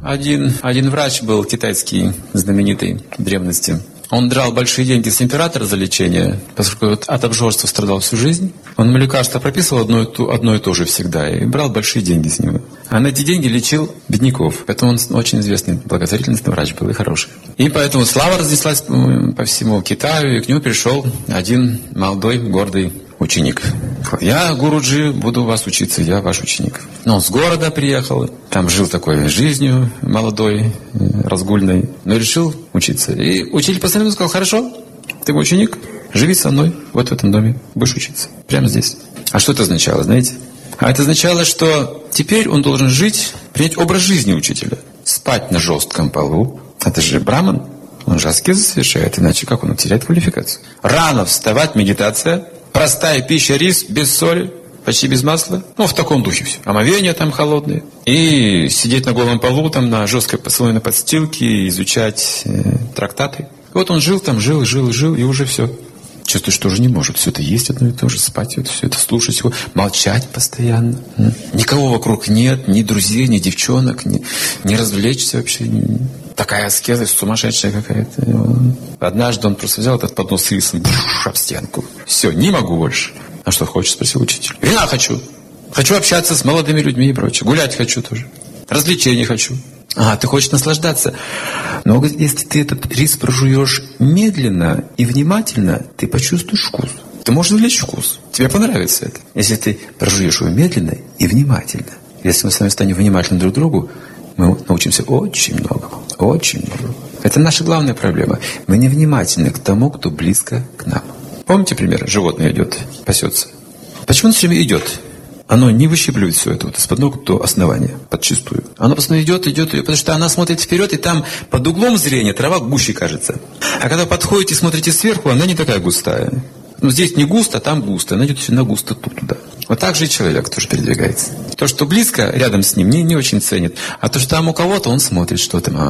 Один врач был китайский, знаменитый, в древности. Он драл большие деньги с императора за лечение, поскольку от обжорства страдал всю жизнь. Он ему лекарства прописывал одно и то же всегда, и брал большие деньги с него. А на эти деньги лечил бедняков. Поэтому он очень известный, благотворительный врач был и хороший. И поэтому слава разнеслась по всему Китаю, и к нему пришел один молодой, гордый ученик. Я, Гуруджи, буду у вас учиться, я ваш ученик. Но он с города приехал, там жил такой жизнью молодой, разгульной, но решил учиться. И учитель постоянно сказал: хорошо, ты мой ученик, живи со мной вот в этом доме, будешь учиться, прямо здесь. А что это означало, знаете? А это означало, что теперь он должен жить, принять образ жизни учителя. Спать на жестком полу. Это же браман, он же аскезу совершает, иначе как он теряет квалификацию. Рано вставать, медитация. Простая пища, рис, без соли, почти без масла. Ну, в таком духе все. Омовения там холодные. И сидеть на голом полу, там на жесткой слойной подстилке, изучать трактаты. Вот он жил там, жил, и уже все. Чувствует, что уже не может. Все это есть одно и то же, спать, все это слушать его, молчать постоянно. Никого вокруг нет, ни друзей, ни девчонок, не развлечься вообще. Такая аскеза сумасшедшая какая-то. Однажды он просто взял этот поднос с рисом, об стенку. Все, не могу больше. А что хочешь, спросил учитель. Вина хочу. Хочу общаться с молодыми людьми и прочее. Гулять хочу тоже. Развлечений хочу. А, ты хочешь наслаждаться. Но если ты этот рис прожуешь медленно и внимательно, ты почувствуешь вкус. Ты можешь извлечь вкус. Тебе понравится это. Если ты прожуешь его медленно и внимательно. Если мы с вами станем внимательны друг к другу, мы научимся очень многому. Очень многому. Это наша главная проблема. Мы невнимательны к тому, кто близко к нам. Помните пример? Животное идет, пасется. Почему оно все время идет? Оно не выщипливает все это вот из-под ног до основания, подчистую. Оно постоянно идет, потому что она смотрит вперед, и там под углом зрения трава гуще кажется. А когда подходите и смотрите сверху, она не такая густая. Ну, здесь не густо, а там густо. Она идет всегда густо туда. Вот так же и человек тоже передвигается. То, что близко, рядом с ним, не очень ценит. А то, что там у кого-то, он смотрит, что там.